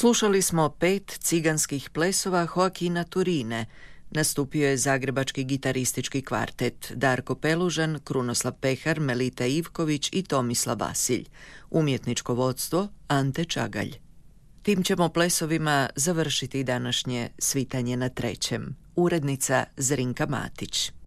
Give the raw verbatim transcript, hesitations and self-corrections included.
Slušali smo pet ciganskih plesova Joakina Turine. Nastupio je zagrebački gitaristički kvartet Darko Pelužan, Krunoslav Pehar, Melita Ivković i Tomislav Vasilj. Umjetničko vodstvo Ante Čagalj. Tim ćemo plesovima završiti današnje svitanje na trećem. Urednica Zrinka Matić.